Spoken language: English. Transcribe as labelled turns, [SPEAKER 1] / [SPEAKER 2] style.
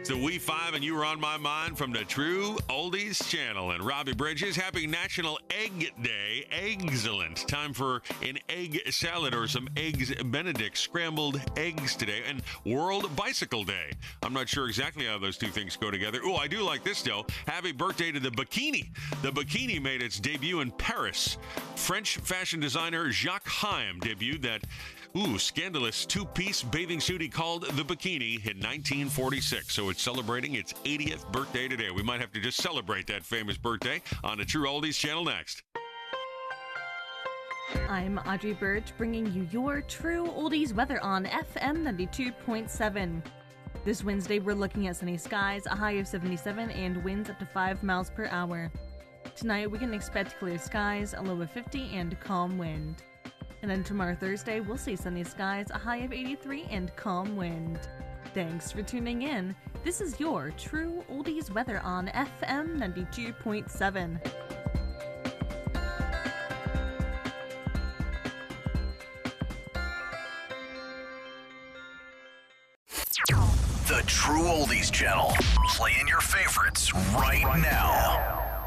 [SPEAKER 1] It's the We Five, and you were on my mind from the True Oldies channel. And Robbie Bridges, happy National Egg Day. Excellent. Time for an egg salad or some Eggs Benedict, scrambled eggs today. And World Bicycle Day. I'm not sure exactly how those two things go together. Oh, I do like this, though. Happy birthday to the bikini. The bikini made its debut in Paris. French fashion designer Jacques Haim debuted that scandalous two-piece bathing suit he called the bikini in 1946. So it's celebrating its 80th birthday today. We might have to just celebrate that famous birthday on the True Oldies channel next.
[SPEAKER 2] I'm Audrey Birch, bringing you your True Oldies weather on FM 92.7. This Wednesday, we're looking at sunny skies, a high of 77, and winds up to 5 miles per hour. Tonight, we can expect clear skies, a low of 50, and calm wind. And then tomorrow, Thursday, we'll see sunny skies, a high of 83, and calm wind. Thanks for tuning in. This is your True Oldies weather on FM 92.7.
[SPEAKER 3] The True Oldies channel. Playing your favorites right now.